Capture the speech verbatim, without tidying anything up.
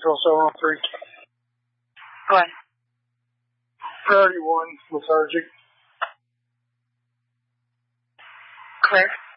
Control seven oh three. Go ahead. Priority one, lethargic. Clear.